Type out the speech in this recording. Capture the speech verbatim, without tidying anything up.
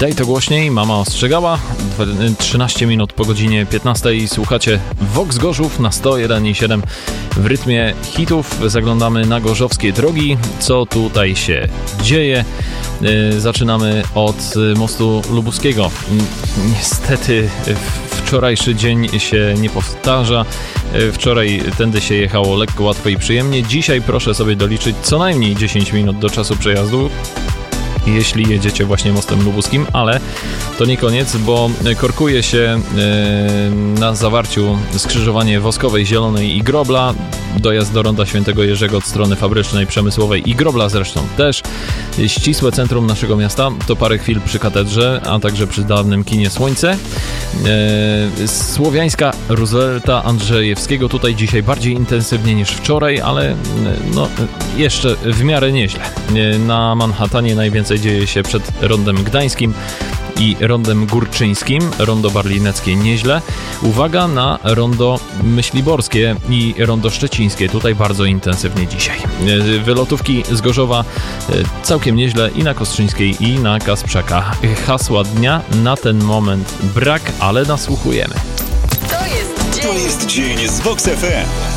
Daj to głośniej, mama ostrzegała. trzynaście minut po godzinie piętnastej słuchacie Vox Gorzów na sto jeden i siedem w rytmie hitów. Zaglądamy na gorzowskie drogi. Co tutaj się dzieje? Zaczynamy od mostu lubuskiego. Niestety wczorajszy dzień się nie powtarza. Wczoraj tędy się jechało lekko, łatwo i przyjemnie. Dzisiaj proszę sobie doliczyć co najmniej dziesięć minut do czasu przejazdu, jeśli jedziecie właśnie mostem lubuskim, ale to nie koniec, bo korkuje się na zawarciu skrzyżowanie Woskowej, Zielonej i Grobla, dojazd do Ronda Świętego Jerzego od strony Fabrycznej, Przemysłowej i Grobla zresztą też. Ścisłe centrum naszego miasta to parę chwil przy katedrze, a także przy dawnym kinie Słońce. Słowiańska Roosevelta Andrzejewskiego tutaj dzisiaj bardziej intensywnie niż wczoraj, ale no jeszcze w miarę nieźle. Na Manhattanie najwięcej dzieje się przed Rondem Gdańskim i Rondem Górczyńskim. Rondo Barlineckie nieźle. Uwaga na Rondo Myśliborskie i Rondo Szczecińskie. Tutaj bardzo intensywnie dzisiaj. Wylotówki z Gorzowa całkiem nieźle i na Kostrzyńskiej, i na Kasprzaka. Hasła dnia na ten moment brak, ale nasłuchujemy. To jest dzień, to jest dzień z Vox F M.